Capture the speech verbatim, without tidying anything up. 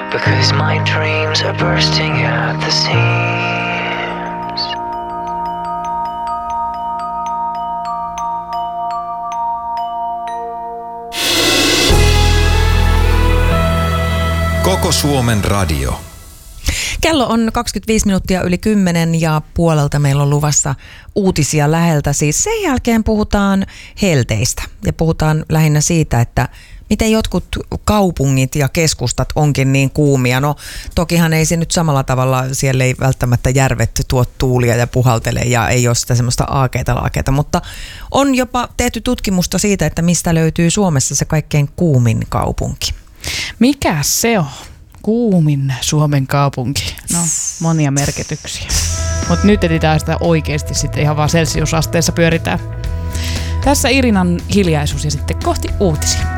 because my dreams are bursting at the seams. Koko Suomen radio. Kello on kaksikymmentäviisi minuuttia yli kymmenen ja puolelta meillä on luvassa uutisia läheltä. Siis sen jälkeen puhutaan helteistä ja puhutaan lähinnä siitä, että miten jotkut kaupungit ja keskustat onkin niin kuumia. No tokihan ei se nyt samalla tavalla, siellä ei välttämättä järvet tuo tuulia ja puhaltele ja ei ole sitä semmoista aakeita laakeita, mutta on jopa tehty tutkimusta siitä, että mistä löytyy Suomessa se kaikkein kuumin kaupunki. Mikä se on? Kuumin Suomen kaupunki. No, monia merkityksiä. Mutta nyt etsitään sitä oikeasti sitten ihan vaan celsiusasteessa pyöritään. Tässä Irinan hiljaisuus ja sitten kohti uutisia.